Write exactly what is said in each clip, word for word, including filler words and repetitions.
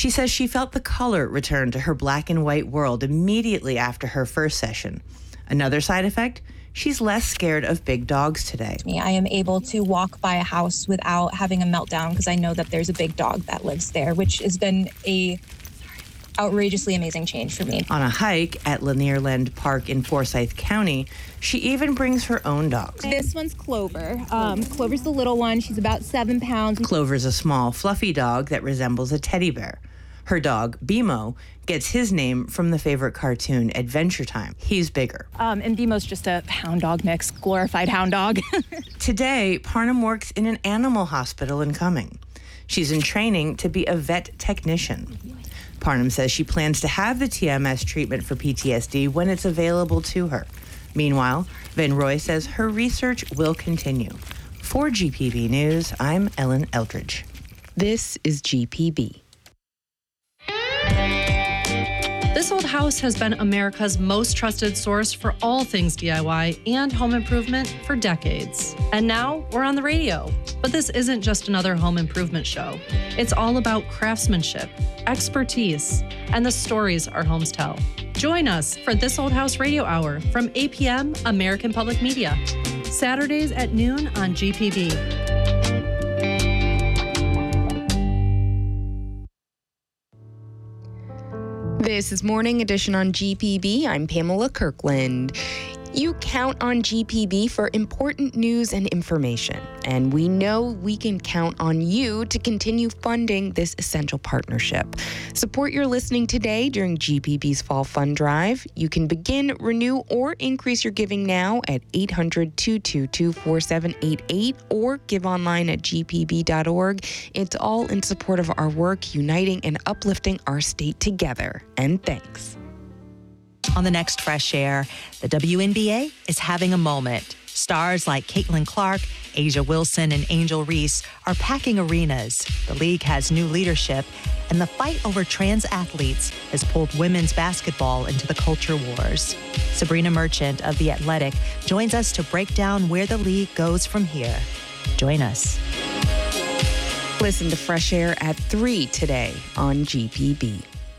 She says she felt the color return to her black and white world immediately after her first session. Another side effect? She's less scared of big dogs today. I am able to walk by a house without having a meltdown because I know that there's a big dog that lives there, which has been a outrageously amazing change for me. On a hike at Lanierland Park in Forsyth County, she even brings her own dogs. This one's Clover. Um, Clover's the little one. She's about seven pounds. Clover's a small, fluffy dog that resembles a teddy bear. Her dog, Bimo, gets his name from the favorite cartoon, Adventure Time. He's bigger. Um, and Bimo's just a hound dog mix, glorified hound dog. Today, Parnham works in an animal hospital in Cumming. She's in training to be a vet technician. Parnham says she plans to have the T M S treatment for P T S D when it's available to her. Meanwhile, Van Roy says her research will continue. For G P B News, I'm Ellen Eldridge. This is G P B. This Old House has been America's most trusted source for all things D I Y and home improvement for decades. And now we're on the radio. But this isn't just another home improvement show. It's all about craftsmanship, expertise, and the stories our homes tell. Join us for This Old House Radio Hour from eight p.m. American Public Media, Saturdays at noon on G P B. This is Morning Edition on G P B. I'm Pamela Kirkland. You count on G P B for important news and information, and we know we can count on you to continue funding this essential partnership. Support your listening today during G P B's Fall Fund Drive. You can begin, renew, or increase your giving now at eight hundred, two two two, four seven eight eight or give online at g p b dot org. It's all in support of our work, uniting and uplifting our state together. And thanks. On the next Fresh Air, the W N B A is having a moment. Stars like Caitlin Clark, Asia Wilson, and Angel Reese are packing arenas. The league has new leadership, and the fight over trans athletes has pulled women's basketball into the culture wars. Sabrina Merchant of The Athletic joins us to break down where the league goes from here. Join us. Listen to Fresh Air at three today on G P B.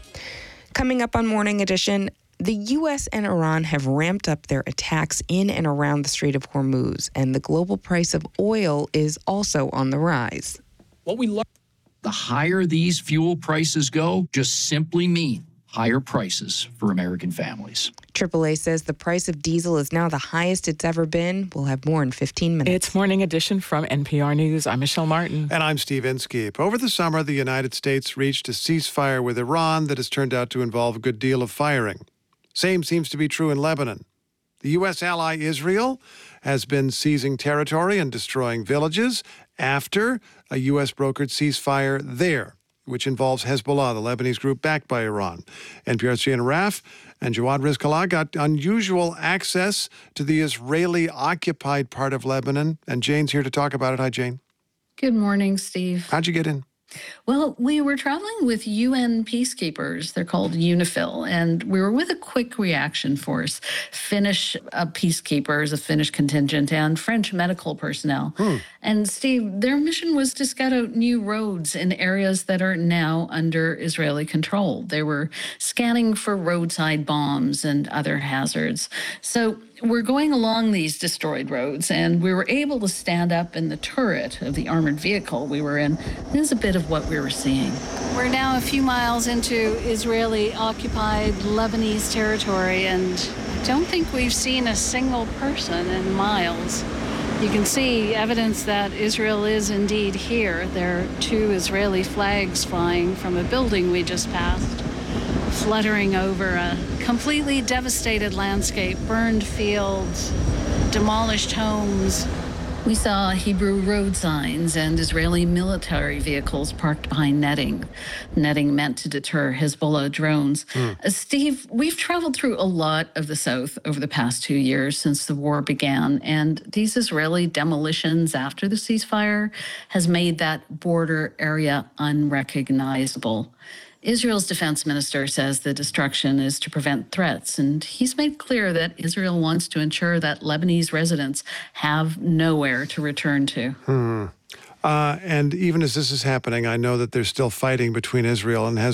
Coming up on Morning Edition, the U S and Iran have ramped up their attacks in and around the Strait of Hormuz, and the global price of oil is also on the rise. What we learned, the higher these fuel prices go, just simply mean higher prices for American families. triple A says the price of diesel is now the highest it's ever been. We'll have more in fifteen minutes. It's Morning Edition from N P R News. I'm Michelle Martin. And I'm Steve Inskeep. Over the summer, the United States reached a ceasefire with Iran that has turned out to involve a good deal of firing. Same seems to be true in Lebanon. The U S ally Israel has been seizing territory and destroying villages after a U S brokered ceasefire there, which involves Hezbollah, the Lebanese group backed by Iran. N P R's Jane Raff and Jawad Rizkallah got unusual access to the Israeli-occupied part of Lebanon, and Jane's here to talk about it. Hi, Jane. Good morning, Steve. How'd you get in? Well, we were traveling with U N peacekeepers. They're called UNIFIL, and we were with a quick reaction force, Finnish uh, peacekeepers, a Finnish contingent, and French medical personnel. Hmm. And Steve, their mission was to scout out new roads in areas that are now under Israeli control. They were scanning for roadside bombs and other hazards. So we're going along these destroyed roads, and we were able to stand up in the turret of the armored vehicle we were in. This is a bit of what we were seeing. We're now a few miles into Israeli-occupied Lebanese territory, and I don't think we've seen a single person in miles. You can see evidence that Israel is indeed here. There are two Israeli flags flying from a building we just passed, fluttering over a completely devastated landscape, burned fields, demolished homes. We saw Hebrew road signs and Israeli military vehicles parked behind netting. Netting meant to deter Hezbollah drones. Mm. Uh, Steve, we've traveled through a lot of the South over the past two years since the war began, and these Israeli demolitions after the ceasefire has made that border area unrecognizable. Israel's defense minister says the destruction is to prevent threats, and he's made clear that Israel wants to ensure that Lebanese residents have nowhere to return to. Hmm. Uh, and even as this is happening, I know that there's still fighting between Israel and Hezbollah.